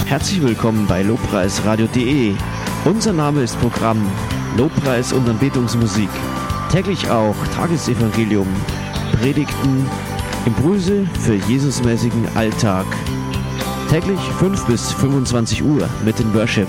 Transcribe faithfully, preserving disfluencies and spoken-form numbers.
Herzlich willkommen bei lobpreisradio punkt de. Unser Name ist Programm Lobpreis und Anbetungsmusik. Täglich auch Tagesevangelium, Predigten, Impulse für Jesusmäßigen Alltag. Täglich fünf bis fünfundzwanzig Uhr mit den Worship.